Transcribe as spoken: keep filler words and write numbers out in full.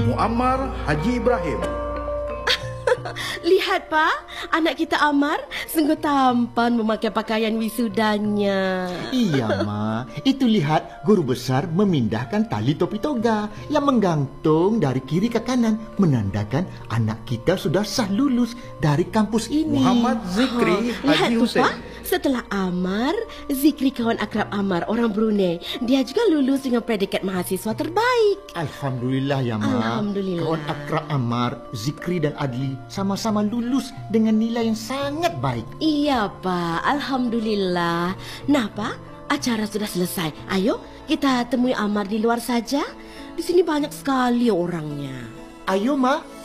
Muammar Haji Ibrahim. Lihat, Pak. Anak kita Ammar sungguh tampan memakai pakaian wisudanya. Iya, Ma. Itu lihat guru besar memindahkan tali topi toga yang menggantung dari kiri ke kanan, menandakan anak kita sudah sah lulus dari kampus ini. Muhammad Zikri Oh, lihat Haji tu, Hussein. Pak. Setelah Ammar, Zikri kawan akrab Ammar, orang Brunei. Dia juga lulus dengan predikat mahasiswa terbaik. Alhamdulillah ya, Ma. Alhamdulillah. Kawan akrab Ammar, Zikri dan Adli sama-sama lulus dengan nilai yang sangat baik. Iya, Pak. Alhamdulillah. Nah, Pak, acara sudah selesai. Ayo, kita temui Ammar di luar saja. Di sini banyak sekali orangnya. Ayo, Ma.